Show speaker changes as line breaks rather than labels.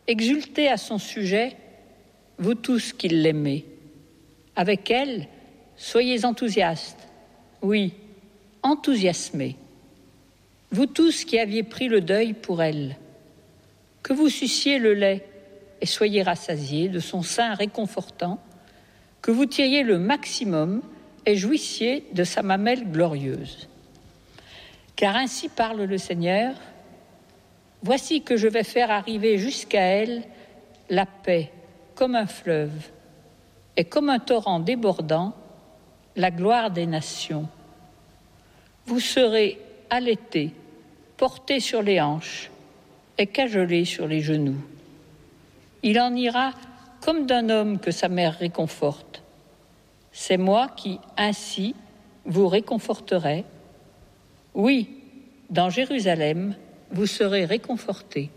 Exultez à son sujet, vous tous qui l'aimez. Avec elle, soyez enthousiastes, oui, enthousiasmés. Vous tous qui aviez pris le deuil pour elle, que vous suciez le lait et soyez rassasiés de son sein réconfortant, que vous tiriez le maximum et jouissiez de sa mamelle glorieuse. Car ainsi parle le Seigneur, voici que je vais faire arriver jusqu'à elle la paix comme un fleuve et comme un torrent débordant, la gloire des nations. Vous serez allaités, portés sur les hanches et cajolés sur les genoux. Il en ira comme d'un homme que sa mère réconforte. C'est moi qui, ainsi, vous réconforterai. Oui, dans Jérusalem, vous serez réconfortés.